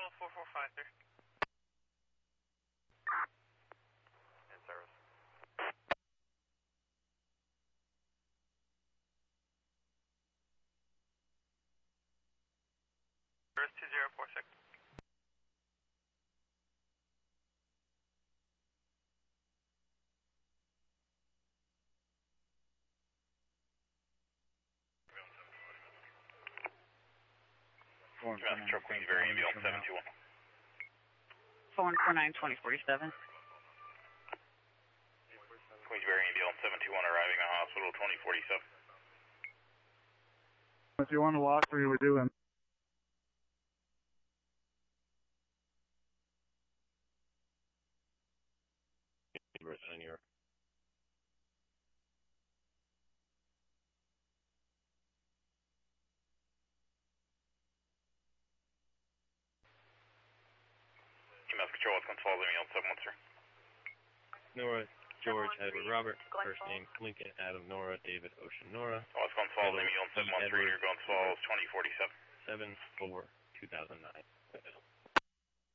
4453. In service. Service 2046. Control Queensbury, ambulance 721. 4149-2047. Queensbury, ambulance 721 arriving at hospital 2047. If you want to walk where you were doing. Senior. EMS control, it's Control, ambulance 713. Nora, George, Edward, Robert. First name, Lincoln, Adam, Nora, David, Ocean, Nora. Oscon Falls, ambulance 713, you're going to Falls 2047. 7-4-2009.